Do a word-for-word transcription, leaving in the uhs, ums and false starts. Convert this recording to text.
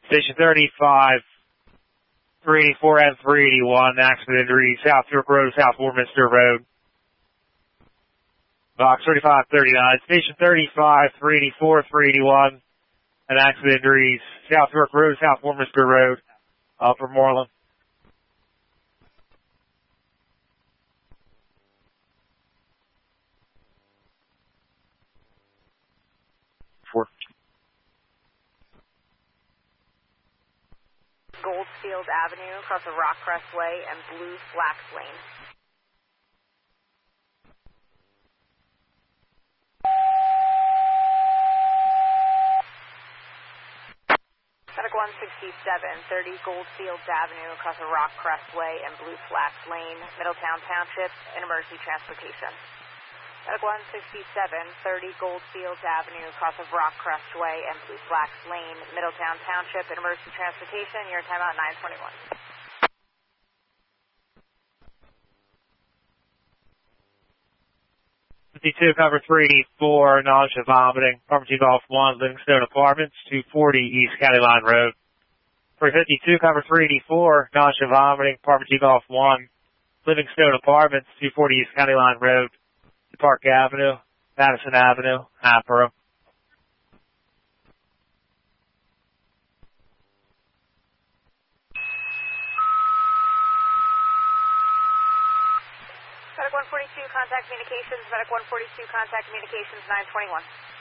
Station thirty-five, three eighty-four and three eighty-one, accident injury, South York Road, South Warminster Road. Box thirty-five thirty-nine, Station thirty-five, three eighty-four, three eighty-one, and accident injuries, South York Road, South Warminster Road, Upper Moreland. Four. Goldfield Avenue, across the Rockcrest Way and Blue Flax Lane. Medic one sixty-seven, thirty Goldfields Avenue, across the Rockcrest Way and Blue Flax Lane, Middletown Township, in emergency transportation. Medic one sixty-seven, thirty Goldfields Avenue, across of Rockcrest Way and Blue Flax Lane, Middletown Township, in emergency transportation. Your timeout nine twenty-one. fifty-two, cover three eighty-four, nausea, vomiting, Pharmacy Golf one, Livingstone Apartments, two forty East County Line Road. three fifty-two, cover three eighty-four, nausea, vomiting, Pharmacy Golf one, Livingstone Apartments, two forty East County Line Road. Park Avenue, Madison Avenue, Hatboro. Medic one forty-two, contact communications. Medic one forty-two, contact communications, nine twenty-one.